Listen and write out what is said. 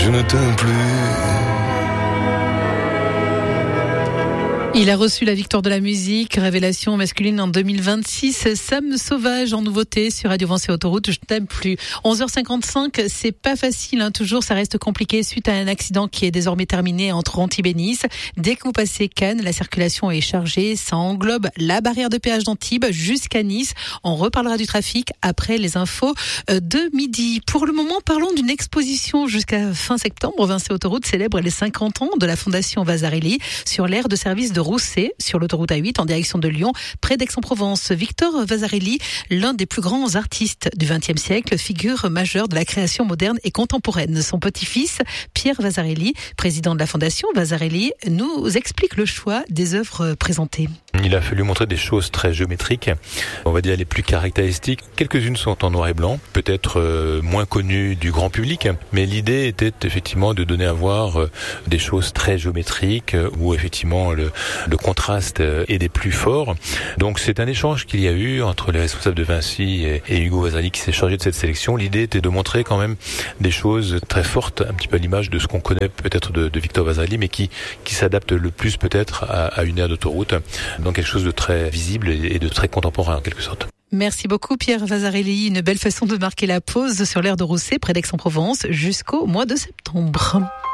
je ne t'aime plus. Il a reçu la victoire de la musique, révélation masculine en 2026. Sam Sauvage en nouveauté sur Radio Vence et Autoroute, je t'aime plus. 11h55, c'est pas facile, toujours, ça reste compliqué suite à un accident qui est désormais terminé entre Antibes et Nice. Dès que vous passez Cannes, la circulation est chargée, ça englobe la barrière de péage d'Antibes jusqu'à Nice. On reparlera du trafic après les infos de midi. Pour le moment, parlons d'une exposition jusqu'à fin septembre. Vence et Autoroute célèbre les 50 ans de la Fondation Vasarely sur l'aire de service de Rousset, sur l'autoroute A8 en direction de Lyon, près d'Aix-en-Provence. Victor Vasarely, l'un des plus grands artistes du XXe siècle, figure majeure de la création moderne et contemporaine. Son petit-fils, Pierre Vasarely, président de la Fondation Vasarely, nous explique le choix des œuvres présentées. Il a fallu montrer des choses très géométriques, on va dire les plus caractéristiques. Quelques-unes sont en noir et blanc, peut-être moins connues du grand public, mais l'idée était effectivement de donner à voir des choses très géométriques où effectivement le contraste est des plus forts. Donc c'est un échange qu'il y a eu entre les responsables de Vinci et Hugo Vasarely qui s'est chargé de cette sélection. L'idée était de montrer quand même des choses très fortes, un petit peu à l'image de ce qu'on connaît peut-être de Victor Vasarely, mais qui s'adapte le plus peut-être à une aire d'autoroute. Donc quelque chose de très visible et de très contemporain en quelque sorte. Merci beaucoup Pierre Vasarely, une belle façon de marquer la pause sur l'aire de Rousset près d'Aix-en-Provence jusqu'au mois de septembre.